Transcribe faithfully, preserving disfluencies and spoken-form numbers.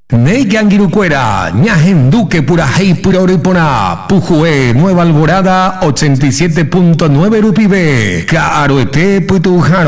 Neigangirucuera, Ñajenduque, Purajei, Puraoripona, Pujue, Nueva Alborada, ochenta y siete punto nueve Rupibe, Caroete, Puitujaro.